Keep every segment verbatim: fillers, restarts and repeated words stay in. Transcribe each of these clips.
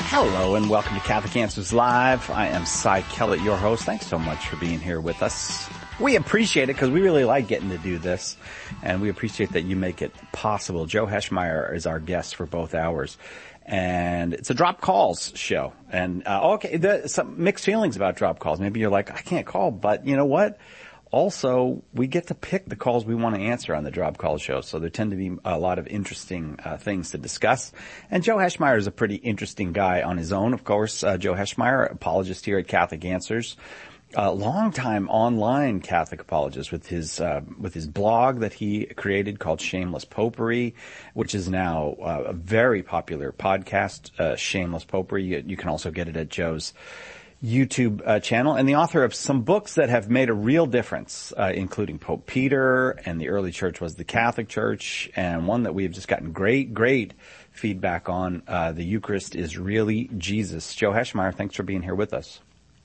Hello and welcome to Catholic Answers Live. I am Cy Kellett, your host. Thanks so much for being here with us. We appreciate it because we really like getting to do this, and we appreciate that you make it possible. Joe Heschmeyer is our guest for both hours, and it's a drop calls show. And uh, okay, there's some mixed feelings about drop calls. Maybe you're like, I can't call, but you know what? Also, we get to pick the calls we want to answer on the Drop Call show, so there tend to be a lot of interesting uh, things to discuss. And Joe Heschmeyer is a pretty interesting guy on his own, of course. Uh, Joe Heschmeyer, apologist here at Catholic Answers, a longtime online Catholic apologist with his uh, with his blog that he created called Shameless Popery, which is now uh, a very popular podcast, uh, Shameless Popery. You, you can also get it at Joe's YouTube uh, channel, and the author of some books that have made a real difference, uh, including Pope Peter and the early church was the Catholic Church, and one that we've just gotten great, great feedback on, uh, the Eucharist is really Jesus. Joe Heschmeyer, thanks for being here with us.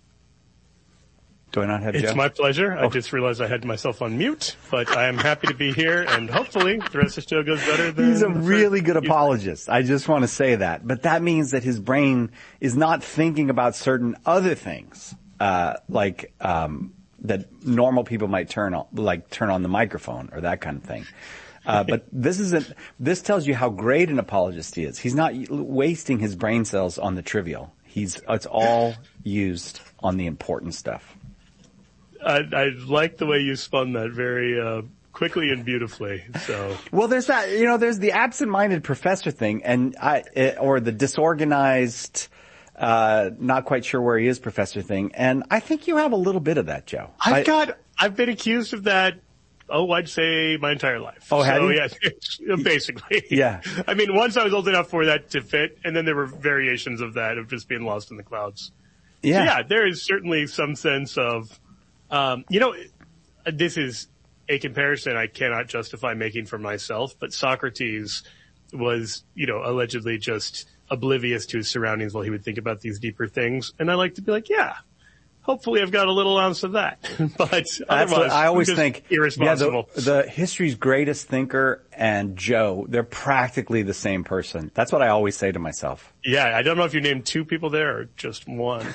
Do I not have It's Joe? my pleasure. Oh. I just realized I had myself on mute, but I am happy to be here, and hopefully the rest of the show goes better than... He's a really good first. apologist. I just want to say that. But that means that his brain is not thinking about certain other things, uh, like, um, that normal people might turn on, like turn on the microphone or that kind of thing. Uh, but this isn't, this tells you how great an apologist he is. He's not wasting his brain cells on the trivial. He's, it's all used on the important stuff. I, I like the way you spun that very uh, quickly and beautifully. So, well, there's that. You know, there's the absent-minded professor thing, and I, it, or the disorganized, uh, not quite sure where he is professor thing. And I think you have a little bit of that, Joe. I've I, got. I've been accused of that. Oh, I'd say my entire life. Oh, have so, you? Yeah, basically. Yeah. I mean, once I was old enough for that to fit, and then there were variations of that of just being lost in the clouds. Yeah. So, yeah, there is certainly some sense of. Um, you know, this is a comparison I cannot justify making for myself, but Socrates was, you know, allegedly just oblivious to his surroundings while he would think about these deeper things. And I like to be like, yeah, hopefully I've got a little ounce of that. But That's otherwise, what I always I'm just think. irresponsible. Yeah, the, the history's greatest thinker and Joe, they're practically the same person. That's what I always say to myself. Yeah, I don't know if you named two people there or just one.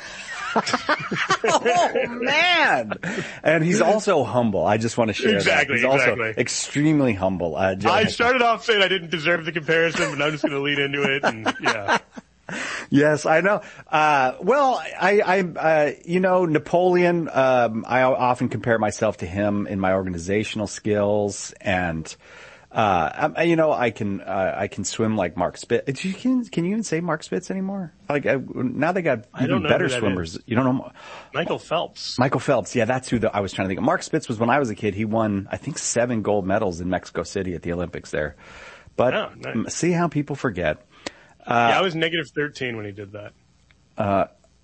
Oh man! And he's also humble. I just want to share Exactly, that. He's exactly. also extremely humble. Uh, Joe I Heschmeyer. started off saying I didn't deserve the comparison, but I'm just going to lean into it. And yeah. Yes, I know. Uh, well, I, I, uh, you know, Napoleon, um, I often compare myself to him in my organizational skills and, uh, I, you know, I can, uh, I can swim like Mark Spitz. You can, can you even say Mark Spitz anymore? Like, I, now they got even better swimmers. Is. You don't know? Michael Phelps. Michael Phelps. Yeah, that's who the, I was trying to think of. Mark Spitz was when I was a kid. He won, I think, seven gold medals in Mexico City at the Olympics there. But oh, nice. See how people forget. Uh, yeah, I was negative thirteen when he did that. Uh,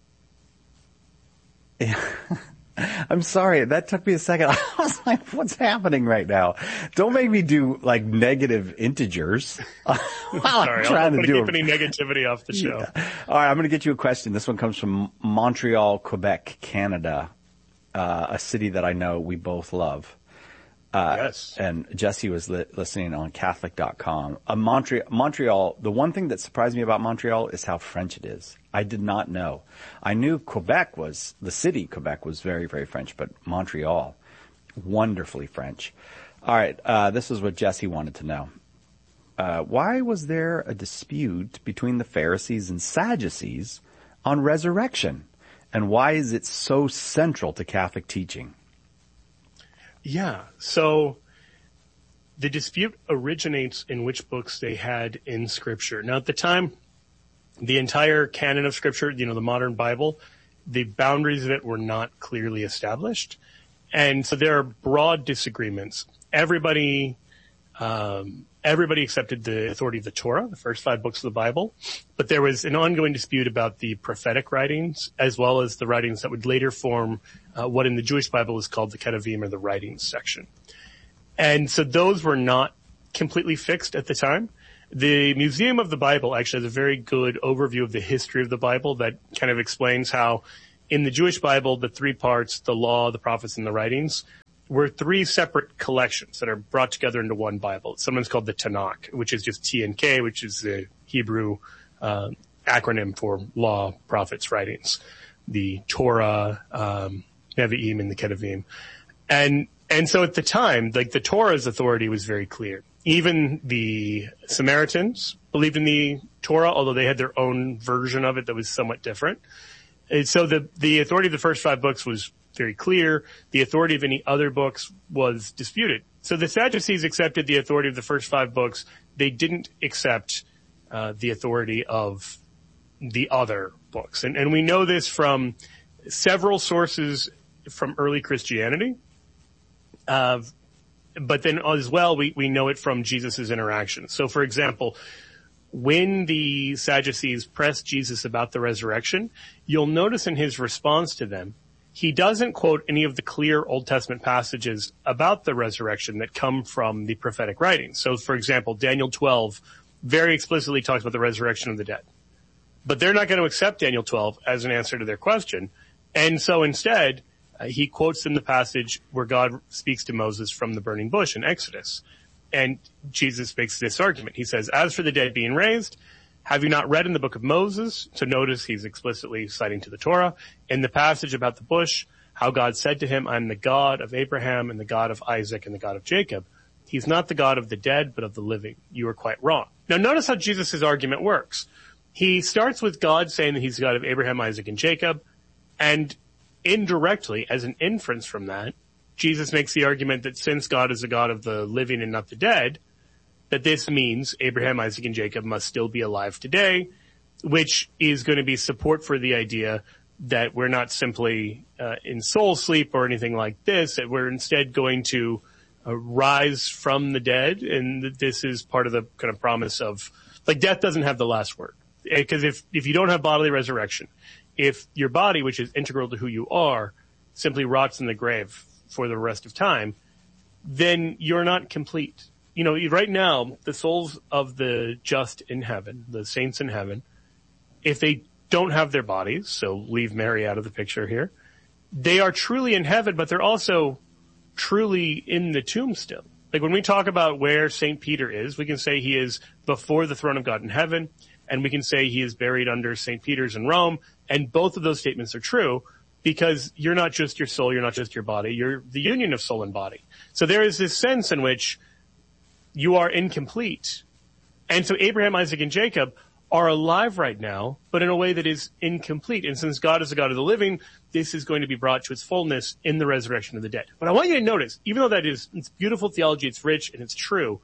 yeah. I'm sorry. That took me a second. I was like, what's happening right now? Don't make me do like negative integers. While sorry, I'm trying I'm to do keep any negativity off the show. Yeah. All right. I'm going to get you a question. This one comes from Montreal, Quebec, Canada, uh, a city that I know we both love. Uh, yes. And Jesse was li- listening on Catholic dot com. Uh, Montreal, Montreal, the one thing that surprised me about Montreal is how French it is. I did not know. I knew Quebec was, the city Quebec was very, very French, but Montreal, wonderfully French. All right, uh, this is what Jesse wanted to know. Uh, why was there a dispute between the Pharisees and Sadducees on resurrection? And why is it so central to Catholic teaching? Yeah. So the dispute originates in which books they had in Scripture. Now, at the time, the entire canon of Scripture, you know, the modern Bible, the boundaries of it were not clearly established. And so there are broad disagreements. Everybody, um, everybody accepted the authority of the Torah, the first five books of the Bible. But there was an ongoing dispute about the prophetic writings, as well as the writings that would later form uh, what in the Jewish Bible is called the Ketuvim, or the writings section. And so those were not completely fixed at the time. The Museum of the Bible actually has a very good overview of the history of the Bible that kind of explains how in the Jewish Bible, the three parts, the law, the prophets, and the writings, were three separate collections that are brought together into one Bible. Sometimes called the Tanakh, which is just T and K, which is the Hebrew uh, acronym for law, prophets, writings, the Torah, um, Nevi'im, and the Ketuvim. And, and so at the time, like the Torah's authority was very clear. Even the Samaritans believed in the Torah, although they had their own version of it that was somewhat different. And so the, the authority of the first five books was very clear. The authority of any other books was disputed. So the Sadducees accepted the authority of the first five books. They didn't accept uh, the authority of the other books. And, and we know this from several sources from early Christianity. Uh, but then as well, we, we know it from Jesus' interactions. So for example, when the Sadducees pressed Jesus about the resurrection, you'll notice in his response to them, he doesn't quote any of the clear Old Testament passages about the resurrection that come from the prophetic writings. So for example, Daniel twelve very explicitly talks about the resurrection of the dead. But they're not going to accept Daniel twelve as an answer to their question. And so instead, uh, he quotes them the passage where God speaks to Moses from the burning bush in Exodus. And Jesus makes this argument. He says, as for the dead being raised, have you not read in the book of Moses? So notice he's explicitly citing to the Torah. In the passage about the bush, how God said to him, I'm the God of Abraham and the God of Isaac and the God of Jacob. He's not the God of the dead, but of the living. You are quite wrong. Now notice how Jesus' argument works. He starts with God saying that he's the God of Abraham, Isaac, and Jacob. And indirectly, as an inference from that, Jesus makes the argument that since God is the God of the living and not the dead, that this means Abraham, Isaac, and Jacob must still be alive today, which is going to be support for the idea that we're not simply uh, in soul sleep or anything like this, that we're instead going to uh, rise from the dead, and that this is part of the kind of promise of, like, death doesn't have the last word. Because if, if you don't have bodily resurrection, if your body, which is integral to who you are, simply rots in the grave for the rest of time, then you're not complete. You know, right now, the souls of the just in heaven, the saints in heaven, if they don't have their bodies, so leave Mary out of the picture here, they are truly in heaven, but they're also truly in the tomb still. Like when we talk about where Saint Peter is, we can say he is before the throne of God in heaven, and we can say he is buried under Saint Peter's in Rome, and both of those statements are true because you're not just your soul, you're not just your body, you're the union of soul and body. So there is this sense in which you are incomplete. And so Abraham, Isaac, and Jacob are alive right now, but in a way that is incomplete. And since God is the God of the living, this is going to be brought to its fullness in the resurrection of the dead. But I want you to notice, even though that is, it's beautiful theology, it's rich, and it's true,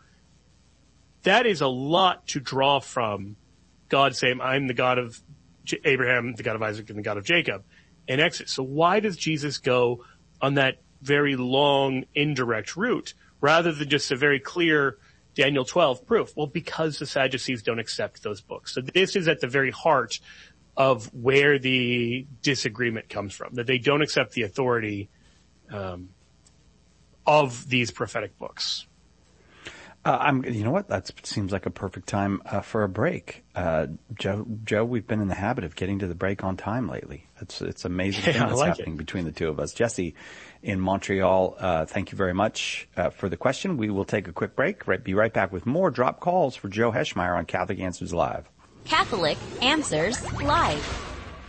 that is a lot to draw from God saying, I'm the God of J- Abraham, the God of Isaac, and the God of Jacob in Exodus. So why does Jesus go on that very long, indirect route rather than just a very clear Daniel twelve proof? Well, because the Sadducees don't accept those books. So this is at the very heart of where the disagreement comes from, that they don't accept the authority um, of these prophetic books. Uh, I'm, you know what? That seems like a perfect time uh, for a break. Uh, Joe, Joe, we've been in the habit of getting to the break on time lately. It's it's amazing yeah, thing that's like happening it. between the two of us. Jesse in Montreal, uh, thank you very much uh, for the question. We will take a quick break. Right, be right back with more drop calls for Joe Heschmeyer on Catholic Answers Live. Catholic Answers Live.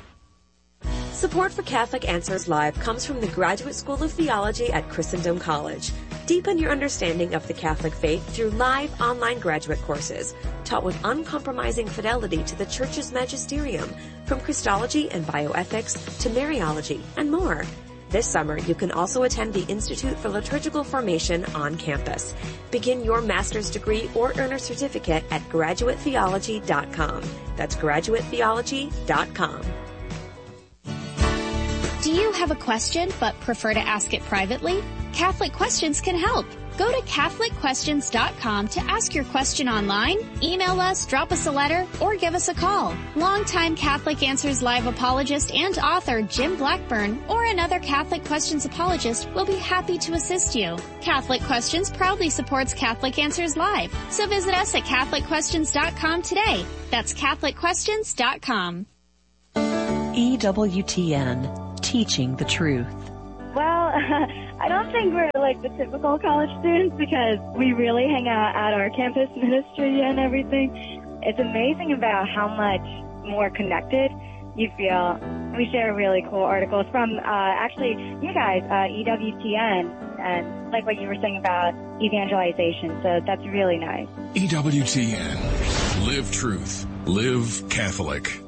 Support for Catholic Answers Live comes from the Graduate School of Theology at Christendom College. Deepen your understanding of the Catholic faith through live online graduate courses taught with uncompromising fidelity to the Church's magisterium, from Christology and bioethics to Mariology and more. This summer, you can also attend the Institute for Liturgical Formation on campus. Begin your master's degree or earn a certificate at graduate theology dot com. That's graduate theology dot com. Do you have a question but prefer to ask it privately? Catholic Questions can help. Go to Catholic Questions dot com to ask your question online, email us, drop us a letter, or give us a call. Longtime Catholic Answers Live apologist and author Jim Blackburn or another Catholic Questions apologist will be happy to assist you. Catholic Questions proudly supports Catholic Answers Live, so visit us at Catholic Questions dot com today. That's Catholic Questions dot com. E W T N, teaching the truth. Well, I don't think we're like the typical college students because we really hang out at our campus ministry and everything. It's amazing about how much more connected. You feel we share really cool articles from uh, actually you guys, uh, E W T N, and like what you were saying about evangelization. So that's really nice. E W T N. Live truth. Live Catholic.